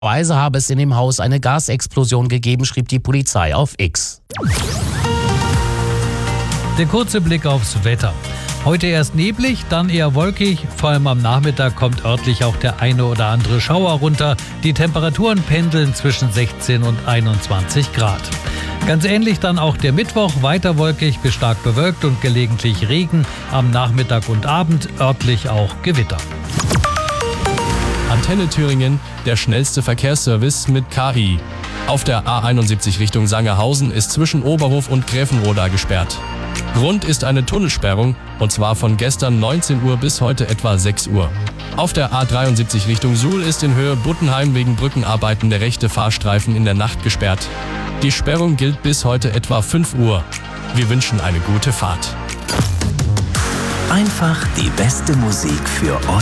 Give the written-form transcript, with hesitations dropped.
Weise habe es in dem Haus eine Gasexplosion gegeben, schrieb die Polizei auf X. Der kurze Blick aufs Wetter. Heute erst neblig, dann eher wolkig. Vor allem am Nachmittag kommt örtlich auch der eine oder andere Schauer runter. Die Temperaturen pendeln zwischen 16 und 21 Grad. Ganz ähnlich dann auch der Mittwoch, weiter wolkig bis stark bewölkt und gelegentlich Regen. Am Nachmittag und Abend örtlich auch Gewitter. Antenne Thüringen, der schnellste Verkehrsservice mit KI. Auf der A71 Richtung Sangerhausen ist zwischen Oberhof und Gräfenroda gesperrt. Grund ist eine Tunnelsperrung, und zwar von gestern 19 Uhr bis heute etwa 6 Uhr. Auf der A73 Richtung Suhl ist in Höhe Buttenheim wegen Brückenarbeiten der rechte Fahrstreifen in der Nacht gesperrt. Die Sperrung gilt bis heute etwa 5 Uhr. Wir wünschen eine gute Fahrt. Einfach die beste Musik für euch.